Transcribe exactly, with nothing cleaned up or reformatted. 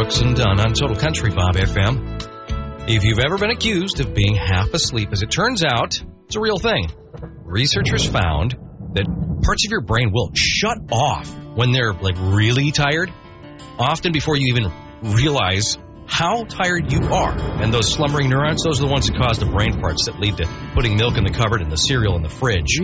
Brooks and Dunn on Total Country Bob F M. If you've ever been accused of being half asleep, as it turns out, it's a real thing. Researchers found that parts of your brain will shut off when they're like really tired, often before you even realize how tired you are. And those slumbering neurons, those are the ones that cause the brain farts that lead to putting milk in the cupboard and the cereal in the fridge.